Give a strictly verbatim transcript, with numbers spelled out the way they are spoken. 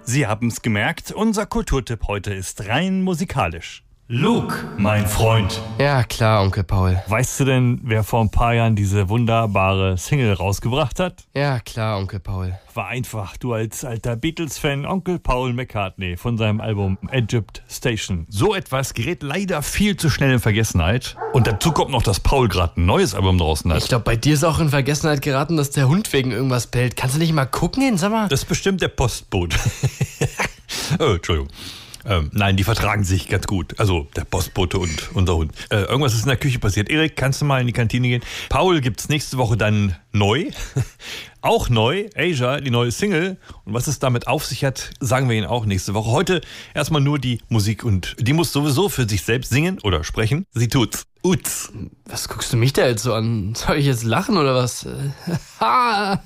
Sie haben's gemerkt, unser Kulturtipp heute ist rein musikalisch. Luke, mein Freund. Ja, klar, Onkel Paul. Weißt du denn, wer vor ein paar Jahren diese wunderbare Single rausgebracht hat? Ja, klar, Onkel Paul. War einfach, du als alter Beatles-Fan, Onkel Paul McCartney von seinem Album Egypt Station. So etwas gerät leider viel zu schnell in Vergessenheit. Und dazu kommt noch, dass Paul gerade ein neues Album draußen hat. Ich glaube, bei dir ist auch in Vergessenheit geraten, dass der Hund wegen irgendwas bellt. Kannst du nicht mal gucken, sag mal? Das ist bestimmt der Postbote. Oh, Entschuldigung. Ähm, nein, die vertragen sich ganz gut. Also der Postbote und unser Hund. Äh, irgendwas ist in der Küche passiert. Erik, kannst du mal in die Kantine gehen? Paul gibt's nächste Woche dann neu. Auch neu, Asia, die neue Single. Und was es damit auf sich hat, sagen wir Ihnen auch nächste Woche. Heute erstmal nur die Musik und die muss sowieso für sich selbst singen oder sprechen. Sie tut's. Uts. Was guckst du mich da jetzt so an? Soll ich jetzt lachen oder was? Ha!